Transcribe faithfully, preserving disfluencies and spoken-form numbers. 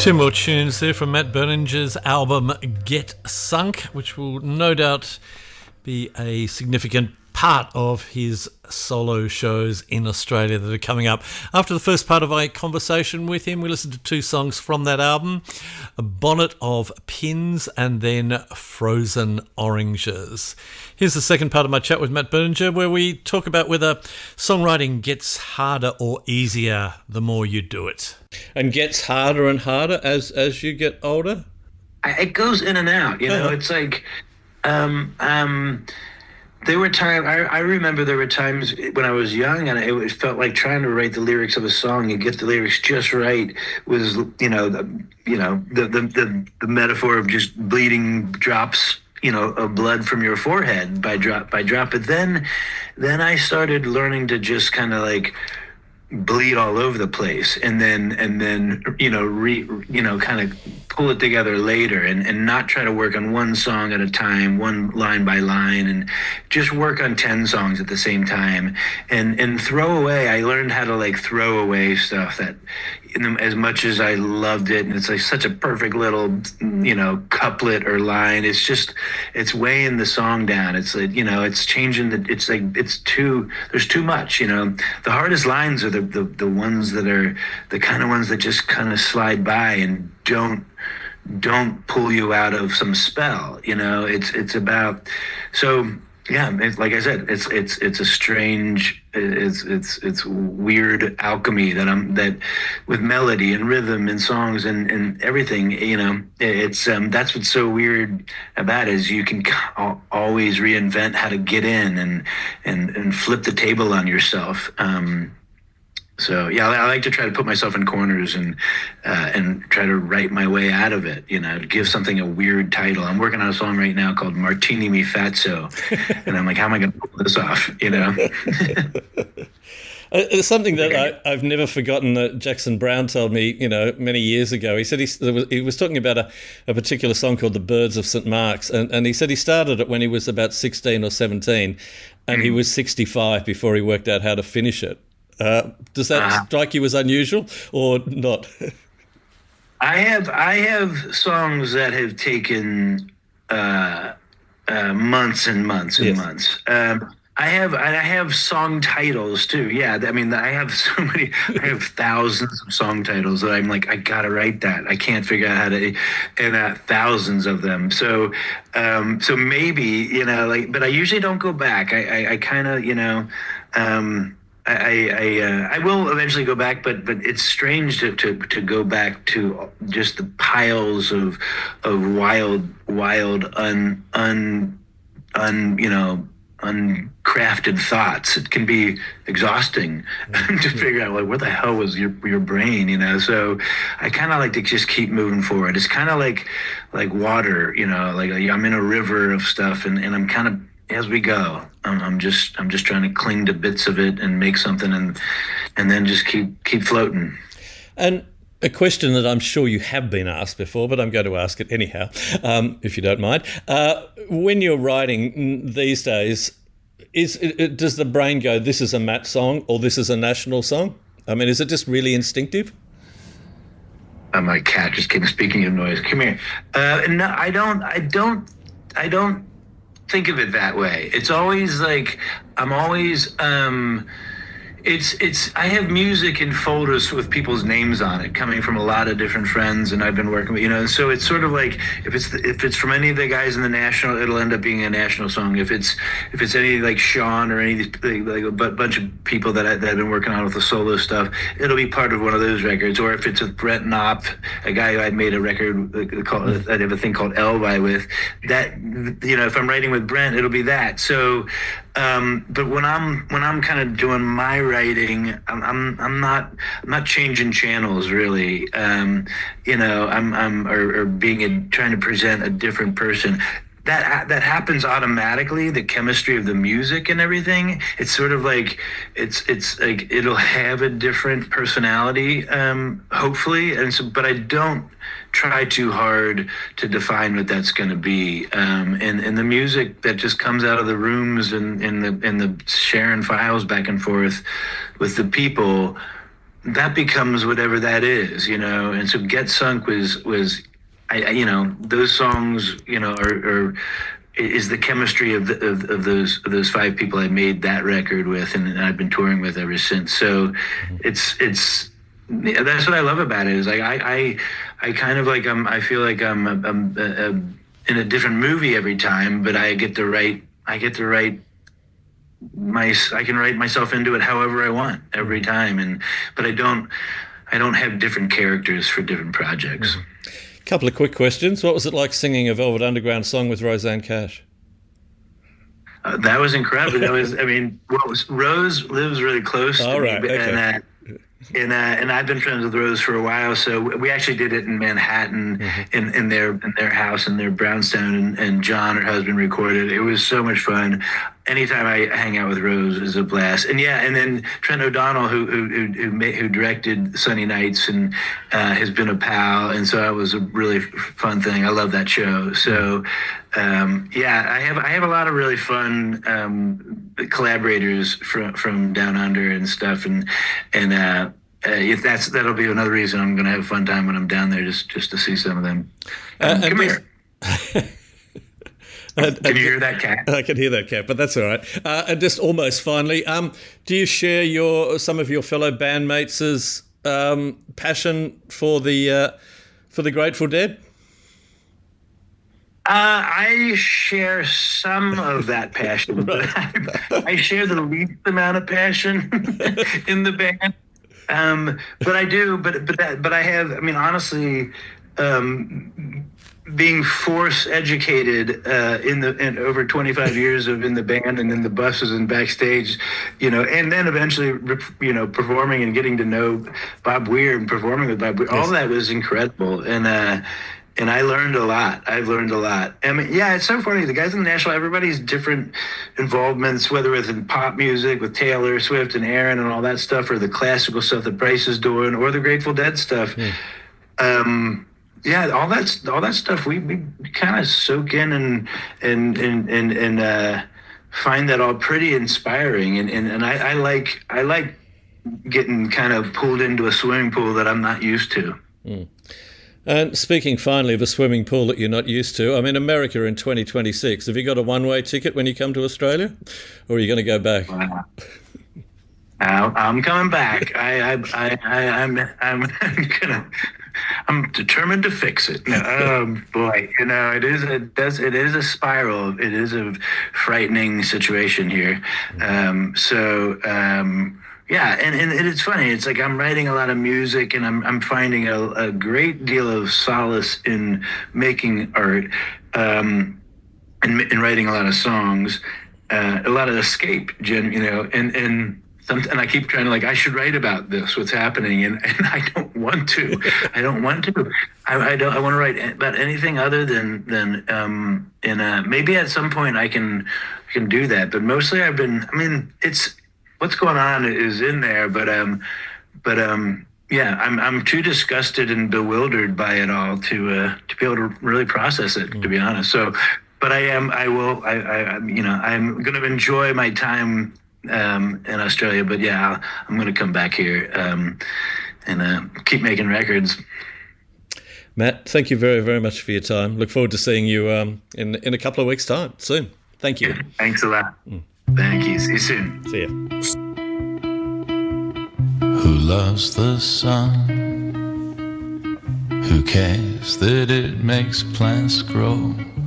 Two more tunes there from Matt Berninger's album Get Sunk, which will no doubt be a significant part of his solo shows in Australia that are coming up. After the first part of a conversation with him, we listened to two songs from that album, A Bonnet of Pins and then Frozen Oranges. Here's the second part of my chat with Matt Berninger, where we talk about whether songwriting gets harder or easier the more you do it. And gets harder and harder as, as you get older? It goes in and out, you know. Oh. It's like... um um There were times, I, I remember there were times when I was young and it, it felt like trying to write the lyrics of a song and get the lyrics just right was, you know, the, you know, the, the, the, the metaphor of just bleeding drops, you know, of blood from your forehead by drop by drop. But then, then I started learning to just kind of like bleed all over the place and then, and then, you know, re, you know, kind of pull it together later and, and not try to work on one song at a time, one line by line, and just work on ten songs at the same time and, and throw away. I learned how to like throw away stuff that, in the, as much as I loved it, and it's like such a perfect little, you know, couplet or line. It's just, it's weighing the song down. It's like, you know, it's changing the, it's like, it's too, there's too much, you know. The hardest lines are the, the, the ones that are the kind of ones that just kind of slide by and don't, don't pull you out of some spell, you know. It's, it's about, so yeah, it's, like I said, it's, it's, it's a strange, it's, it's, it's weird alchemy that I'm, that with melody and rhythm and songs and, and everything, you know, it's, um, that's what's so weird about it is you can always reinvent how to get in and, and, and flip the table on yourself. Um, So yeah, I like to try to put myself in corners and uh, and try to write my way out of it. You know, give something a weird title. I'm working on a song right now called "Martini Mi Fatso," and I'm like, how am I going to pull this off? You know, it's something that I, I've never forgotten that Jackson Browne told me. You know, many years ago, he said he, he was talking about a, a particular song called "The Birds of Saint Mark's," and, and he said he started it when he was about sixteen or seventeen, and mm. he was sixty-five before he worked out how to finish it. Uh, does that uh, strike you as unusual or not? I have I have songs that have taken uh, uh, months and months and yes. months. Um, I have I have song titles too. Yeah, I mean I have so many. I have thousands of song titles that I'm like I gotta write that. I can't figure out how to, and uh, thousands of them. So um, so maybe you know like, but I usually don't go back. I I, I kind of you know. Um, I I, uh, I will eventually go back, but but it's strange to, to, to go back to just the piles of of wild wild un un un you know uncrafted thoughts. It can be exhausting mm-hmm. to figure out like what the hell was your your brain, you know. So I kind of like to just keep moving forward. It's kind of like like water, you know. Like I'm in a river of stuff, and, and I'm kind of as we go. I'm, I'm just I'm just trying to cling to bits of it and make something, and and then just keep keep floating. And a question that I'm sure you have been asked before, but I'm going to ask it anyhow, um, if you don't mind. Uh, when you're writing these days, is it, does the brain go, this is a Matt song or this is a national song? I mean, is it just really instinctive? Uh, my cat just came speaking of noise. Come here. Uh, no, I don't. I don't. I don't think of it that way. It's always like I'm always. Um, It's it's. I have music in folders with people's names on it, coming from a lot of different friends, and I've been working with, you know. So it's sort of like if it's the, if it's from any of the guys in the national, it'll end up being a national song. If it's if it's any like Sean or any like, like a bunch of people that, I, that I've been working on with the solo stuff, it'll be part of one of those records. Or if it's with Brent Knopp, a guy who I made a record called, I have a thing called Elvi with, that, you know, if I'm writing with Brent, it'll be that. So. Um, but when I'm when I'm kind of doing my writing, I'm I'm, I'm not I'm not changing channels really. Um, you know, I'm I'm or, or being a, trying to present a different person. That that happens automatically. The chemistry of the music and everything. It's sort of like it's it's like it'll have a different personality, um, hopefully. And so, but I don't try too hard to define what that's going to be. Um, and and the music that just comes out of the rooms and and the and the sharing files back and forth with the people. that becomes whatever that is, you know. And so Get Sunk was was, I, I you know, those songs, you know, are, are is the chemistry of, the, of of those of those five people I made that record with, and I've been touring with ever since. So mm-hmm. it's it's that's what I love about it. Is like I I, I kind of like I'm I feel like I'm, I'm, I'm a, a, in a different movie every time, but I get to write I get to write. My I can write myself into it however I want every time, and but I don't I don't have different characters for different projects. Mm-hmm. Couple of quick questions. What was it like singing a Velvet Underground song with Rosanne Cash? Uh, that was incredible. That was I mean, what was Rose lives really close to All me, right, okay. and uh, and uh, and I've been friends with Rose for a while. So we actually did it in Manhattan, mm-hmm. in in their in their house in their brownstone, and, and John, her husband, recorded. It was so much fun. Anytime I hang out with Rose is a blast. And yeah, and then Trent O'Donnell, who who who, who, made, who directed Sunny Nights, and uh, has been a pal, and so that was a really fun thing. I love that show. So um, yeah, I have I have a lot of really fun um, collaborators from from down under and stuff, and and uh, uh, if that's that'll be another reason I'm going to have a fun time when I'm down there, just just to see some of them. Um, uh, come here. Can you hear that cat? I can hear that cat, but that's all right. Uh, and just almost finally, um, do you share your some of your fellow bandmates' um, passion for the uh, for the Grateful Dead? Uh, I share some of that passion, but I, I share the least amount of passion in the band. Um, but I do, but but that, but I have. I mean, honestly. Um, being force educated uh, in the in over twenty-five years of in the band and in the buses and backstage, you know, and then eventually, you know, performing and getting to know Bob Weir and performing with Bob Weir, all that was incredible. And uh, and I learned a lot. I've learned a lot. I mean, yeah, it's so funny. The guys in the National, everybody's different involvements, whether it's in pop music with Taylor Swift and Aaron and all that stuff, or the classical stuff that Bryce is doing, or the Grateful Dead stuff. Yeah. Um, Yeah, all that's all that stuff we, we kind of soak in and and and and, and uh, find that all pretty inspiring, and and, and I, I like I like getting kind of pulled into a swimming pool that I'm not used to. Mm. And speaking finally of a swimming pool that you're not used to, I'm in America in twenty twenty-six. Have you got a one-way ticket when you come to Australia, or are you going to go back? Wow. I'm coming back. I I I, I I'm I'm gonna. I'm determined to fix it. No, oh boy, you know it is. It does. It is a spiral. It is a frightening situation here. Um, so um, yeah, and, and it's funny. It's like I'm writing a lot of music, and I'm I'm finding a, a great deal of solace in making art, um, and, and writing a lot of songs, uh, a lot of escape. You know, and and. And I keep trying to like, I should write about this, what's happening. And, and I don't want to, I don't want to, I, I don't, I want to write about anything other than, than, um, in a, maybe at some point I can, I can do that. But mostly I've been, I mean, it's, what's going on is in there, but, um, but, um, yeah, I'm, I'm too disgusted and bewildered by it all to, uh, to be able to really process it, mm. to be honest. So, but I am, I will, I, I, you know, I'm going to enjoy my time um in Australia, but yeah, I'll, I'm gonna come back here um and uh keep making records. Matt, thank you very very much for your time. Look forward to seeing you um in in a couple of weeks time soon. Thank you. Thanks a lot. mm. Thank you. See you soon. See ya. Who loves the sun? Who cares that it makes plants grow?